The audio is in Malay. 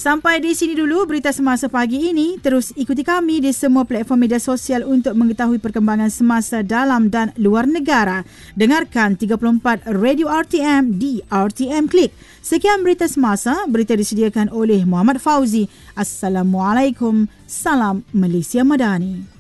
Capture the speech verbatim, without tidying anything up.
Sampai di sini dulu berita semasa pagi ini. Terus ikuti kami di semua platform media sosial untuk mengetahui perkembangan semasa dalam dan luar negara. Dengarkan tiga puluh empat Radio R T M di R T M Klik. Sekian berita semasa. Berita disediakan oleh Muhammad Fauzi. Assalamualaikum. Salam Malaysia Madani.